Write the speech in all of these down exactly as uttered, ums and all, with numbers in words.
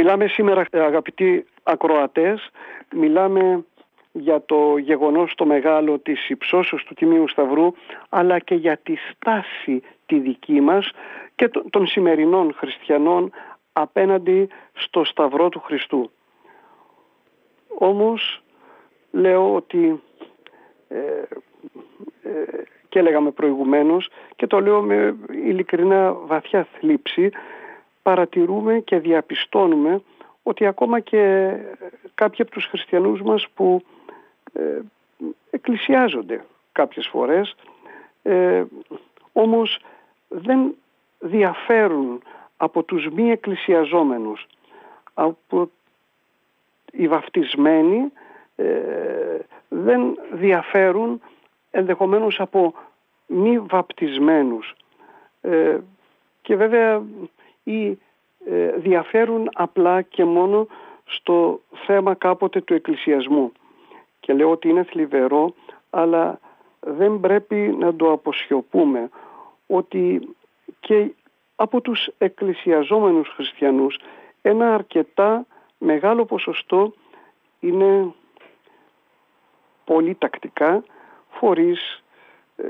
Μιλάμε σήμερα, αγαπητοί ακροατές, μιλάμε για το γεγονός το μεγάλο της υψώσεως του Τιμίου Σταυρού, αλλά και για τη στάση τη δική μας και των σημερινών χριστιανών απέναντι στο Σταυρό του Χριστού. Όμως λέω ότι ε, ε, και έλεγαμε προηγουμένως και το λέω με ειλικρινά βαθιά θλίψη, παρατηρούμε και διαπιστώνουμε ότι ακόμα και κάποιοι από τους χριστιανούς μας που ε, εκκλησιάζονται κάποιες φορές, ε, όμως δεν διαφέρουν από τους μη εκκλησιαζόμενους, από οι βαφτισμένοι ε, δεν διαφέρουν ενδεχομένως από μη βαπτισμένους ε, και βέβαια ή ε, διαφέρουν απλά και μόνο στο θέμα κάποτε του εκκλησιασμού. Και λέω ότι είναι θλιβερό, αλλά δεν πρέπει να το αποσιωπούμε ότι και από τους εκκλησιαζόμενους χριστιανούς ένα αρκετά μεγάλο ποσοστό είναι πολύ τακτικά φορείς ε,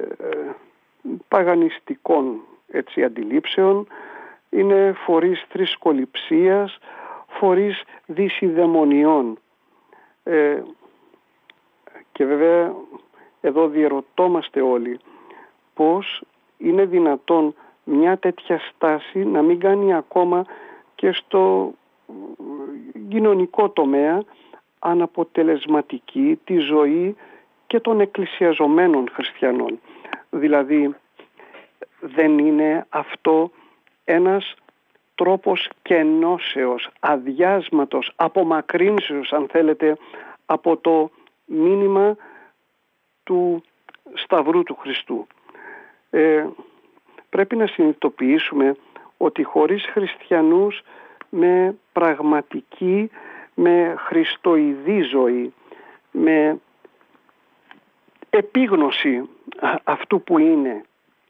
παγανιστικών έτσι, αντιλήψεων, είναι φορείς θρησκοληψίας, φορείς δυσιδαιμονιών. Ε, και βέβαια εδώ διερωτόμαστε όλοι πώς είναι δυνατόν μια τέτοια στάση να μην κάνει ακόμα και στο κοινωνικό τομέα αναποτελεσματική τη ζωή και των εκκλησιαζομένων χριστιανών. Δηλαδή δεν είναι αυτό ένας τρόπος κενώσεως, αδειάσματος, απομακρύνσεως αν θέλετε από το μήνυμα του Σταυρού του Χριστού. Ε, πρέπει να συνειδητοποιήσουμε ότι χωρίς χριστιανούς με πραγματική, με χριστοειδή ζωή, με επίγνωση αυτού που είναι,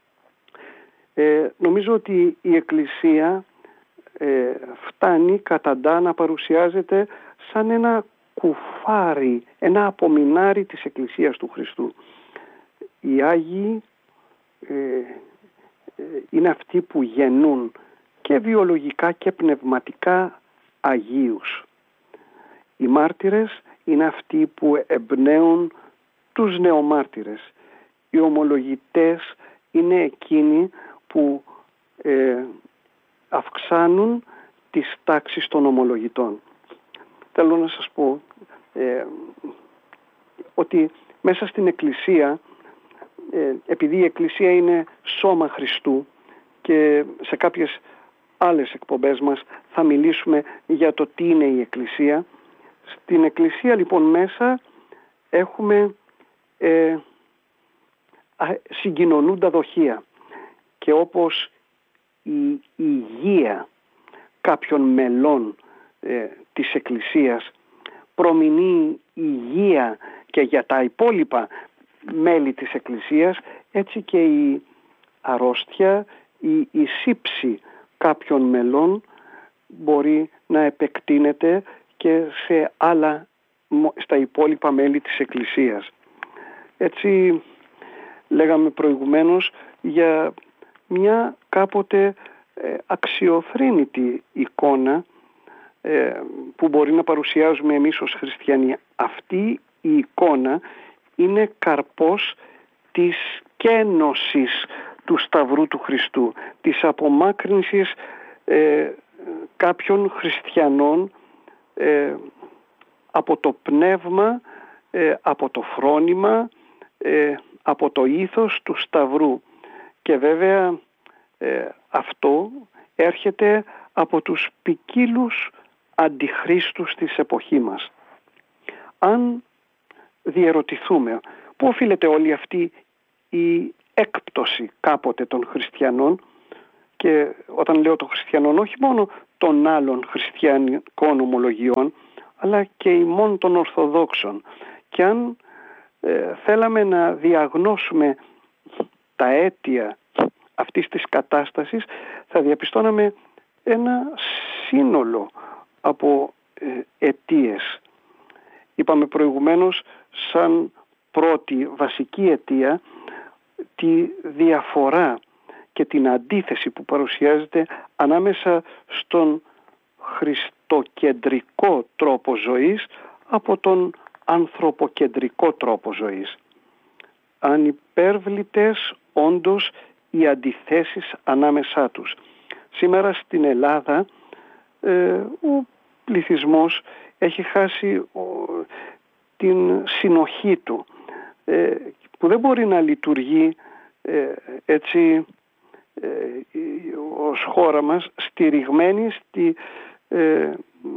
ε, νομίζω ότι η Εκκλησία ε, φτάνει καταντά να παρουσιάζεται σαν ένα κουφάρι, ένα απομεινάρι της Εκκλησίας του Χριστού. Οι Άγιοι ε, ε, είναι αυτοί που γεννούν και βιολογικά και πνευματικά Αγίους. Οι μάρτυρες είναι αυτοί που εμπνέουν τους νεομάρτυρες. Οι ομολογητές είναι εκείνοι που ε, αυξάνουν τις τάξεις των ομολογητών. Θέλω να σας πω ε, ότι μέσα στην Εκκλησία, ε, επειδή η Εκκλησία είναι σώμα Χριστού και σε κάποιες άλλες εκπομπές μας θα μιλήσουμε για το τι είναι η Εκκλησία. Στην Εκκλησία λοιπόν μέσα έχουμε ε, συγκοινωνούντα δοχεία και όπως η, η υγεία κάποιων μελών ε, της Εκκλησίας προμηνεί υγεία και για τα υπόλοιπα μέλη της Εκκλησίας, έτσι και η αρρώστια, η, η σύψη κάποιων μελών μπορεί να επεκτείνεται και σε άλλα, στα υπόλοιπα μέλη της Εκκλησίας. Έτσι λέγαμε προηγουμένως για μια κάποτε ε, αξιοθρήνητη εικόνα ε, που μπορεί να παρουσιάζουμε εμείς ως χριστιανοί. Αυτή η εικόνα είναι καρπός της κένωσης του Σταυρού του Χριστού, της απομάκρυνσης ε, κάποιων χριστιανών ε, από το πνεύμα, ε, από το φρόνημα, ε, από το ήθος του Σταυρού. Και βέβαια ε, αυτό έρχεται από τους ποικίλους αντιχρίστους της εποχή μας. Αν διερωτηθούμε πού οφείλεται όλη αυτή η έκπτωση κάποτε των χριστιανών, και όταν λέω των χριστιανών όχι μόνο των άλλων χριστιανικών ομολογιών αλλά και ημών των Ορθοδόξων, και αν ε, θέλαμε να διαγνώσουμε τα αίτια αυτής της κατάστασης θα διαπιστώναμε ένα σύνολο από ε, αιτίες. Είπαμε προηγουμένως σαν πρώτη βασική αιτία τη διαφορά και την αντίθεση που παρουσιάζεται ανάμεσα στον χριστοκεντρικό τρόπο ζωής από τον ανθρωποκεντρικό τρόπο ζωής. Ανυπέρβλητες όντως οι αντιθέσεις ανάμεσά τους. Σήμερα στην Ελλάδα ε, ο πληθυσμός έχει χάσει ο, την συνοχή του, ε, που δεν μπορεί να λειτουργεί ε, έτσι ε, ως χώρα μας στηριγμένη στη ε,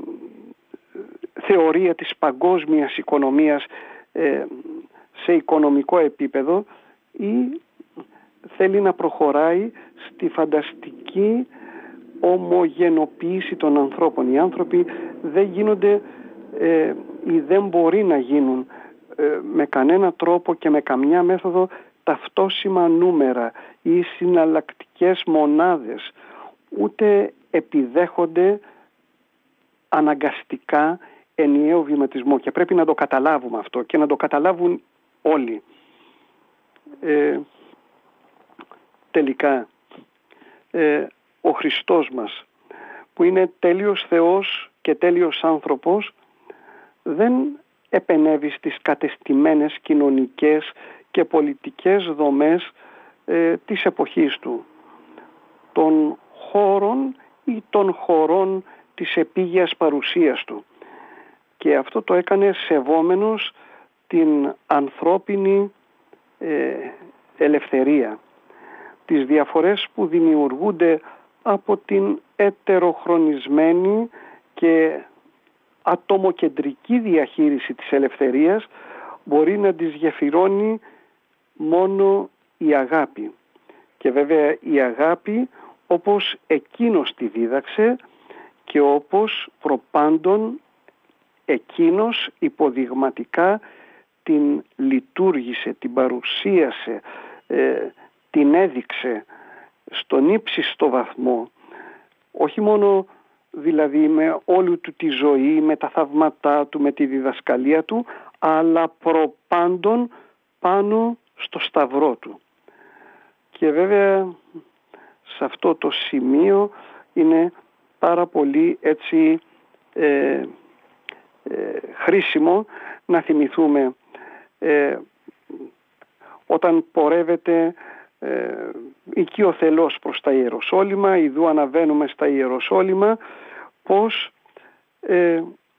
θεωρία της παγκόσμιας οικονομίας ε, σε οικονομικό επίπεδο, ή θέλει να προχωράει στη φανταστική ομογενοποίηση των ανθρώπων. Οι άνθρωποι δεν γίνονται ε, ή δεν μπορεί να γίνουν ε, με κανένα τρόπο και με καμιά μέθοδο ταυτόσιμα νούμερα ή συναλλακτικές μονάδες, ούτε επιδέχονται αναγκαστικά ενιαίο βηματισμό, και πρέπει να το καταλάβουμε αυτό και να το καταλάβουν όλοι. Ε, τελικά ε, ο Χριστός μας, που είναι τέλειος Θεός και τέλειος άνθρωπος, δεν επενέβη στις κατεστημένες κοινωνικές και πολιτικές δομές ε, της εποχής του, των χώρων ή των χωρών της επίγειας παρουσίας του, και αυτό το έκανε σεβόμενος την ανθρώπινη ε, ελευθερία, τις διαφορές που δημιουργούνται από την ετεροχρονισμένη και ατομοκεντρική διαχείριση της ελευθερίας μπορεί να τις γεφυρώνει μόνο η αγάπη. Και βέβαια η αγάπη όπως εκείνος τη δίδαξε και όπως προπάντων εκείνος υποδειγματικά την λειτουργήσε, την παρουσίασε, ε, την έδειξε στον ύψιστο βαθμό, όχι μόνο δηλαδή με όλη του τη ζωή, με τα θαύματά του, με τη διδασκαλία του, αλλά προπάντων πάνω στο σταυρό του. Και βέβαια σε αυτό το σημείο είναι πάρα πολύ έτσι ε, ε, χρήσιμο να θυμηθούμε ε, όταν πορεύεται ε, οικειοθελώς προς τα Ιεροσόλυμα, ιδού αναβαίνουμε στα Ιεροσόλυμα, πως ε,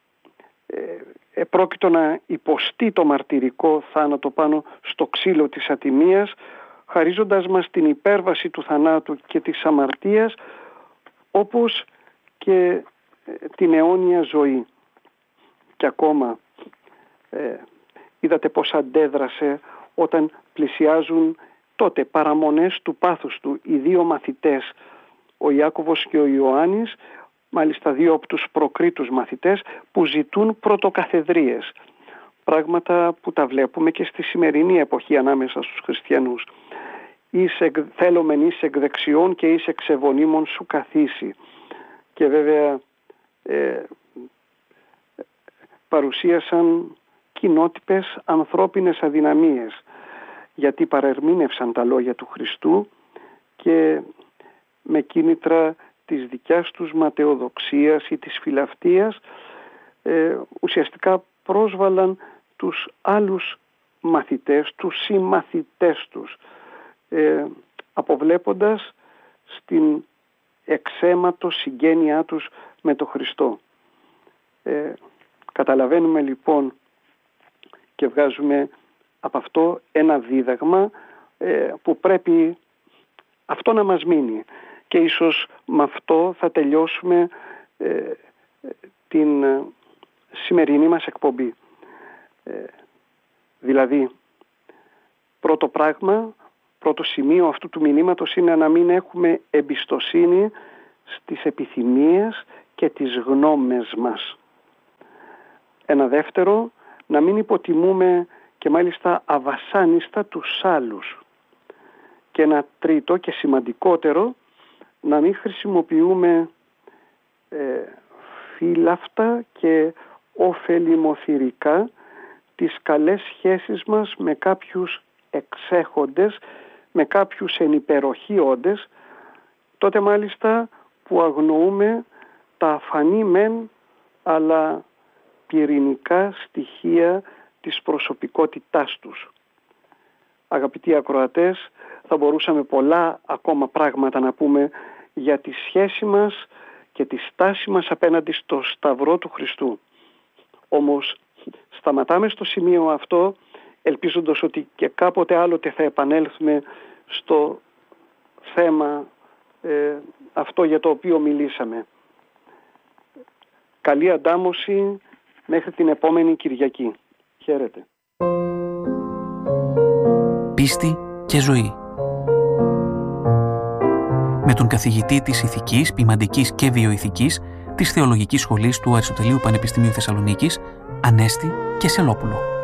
ε, πρόκειτο να υποστεί το μαρτυρικό θάνατο πάνω στο ξύλο της ατιμίας, χαρίζοντας μας την υπέρβαση του θανάτου και της αμαρτίας, όπως και την αιώνια ζωή. Και ακόμα ε, είδατε πως αντέδρασε όταν πλησιάζουν τότε παραμονές του πάθους του οι δύο μαθητές, ο Ιάκωβος και ο Ιωάννης, μάλιστα δύο από τους προκρίτους μαθητές, που ζητούν πρωτοκαθεδρίες. Πράγματα που τα βλέπουμε και στη σημερινή εποχή ανάμεσα στους χριστιανούς. Εις εκ, θέλομεν εις εκ δεξιών και εις εξ ευωνίμων σου καθίσει. Και βέβαια ε, παρουσίασαν κοινότυπες ανθρώπινες αδυναμίες, γιατί παρερμήνευσαν τα λόγια του Χριστού και με κίνητρα της δικιάς τους ματαιοδοξίας ή της φιλαυτίας ε, ουσιαστικά πρόσβαλαν τους άλλους μαθητές, τους συμμαθητές τους, ε, αποβλέποντας στην εξαίματο συγγένειά τους με τον Χριστό. Ε, καταλαβαίνουμε λοιπόν και βγάζουμε από αυτό ένα δίδαγμα ε, που πρέπει αυτό να μας μείνει, και ίσως με αυτό θα τελειώσουμε ε, την ε, σημερινή μας εκπομπή. Ε, δηλαδή, πρώτο πράγμα, πρώτο σημείο αυτού του μηνύματος είναι να μην έχουμε εμπιστοσύνη στις επιθυμίες και τις γνώμες μας. Ένα δεύτερο, να μην υποτιμούμε και μάλιστα αβασάνιστα τους άλλους. Και ένα τρίτο και σημαντικότερο, να μην χρησιμοποιούμε ε, φύλαυτα και ωφελημοθυρικά τις καλές σχέσεις μας με κάποιους εξέχοντες, με κάποιους ενυπεροχίοντες, τότε μάλιστα που αγνοούμε τα αφανή μεν αλλά πυρηνικά στοιχεία της προσωπικότητάς τους. Αγαπητοί ακροατές, θα μπορούσαμε πολλά ακόμα πράγματα να πούμε για τη σχέση μας και τη στάση μας απέναντι στο Σταυρό του Χριστού. Όμως σταματάμε στο σημείο αυτό, ελπίζοντας ότι και κάποτε άλλοτε θα επανέλθουμε στο θέμα ε, αυτό για το οποίο μιλήσαμε. Καλή αντάμωση μέχρι την επόμενη Κυριακή. Χαίρετε. Πίστη και ζωή. Με τον καθηγητή της Ηθικής, Ποιμαντικής και Βιοηθικής της Θεολογικής Σχολής του Αριστοτελείου Πανεπιστημίου Θεσσαλονίκης, Ανέστη Κεσσελόπουλο.